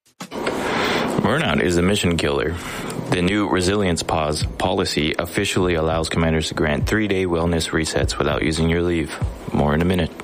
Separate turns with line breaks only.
Burnout is a mission killer. The new Resilience Pause policy officially allows commanders to grant 3-day wellness resets without using your leave. More in a minute.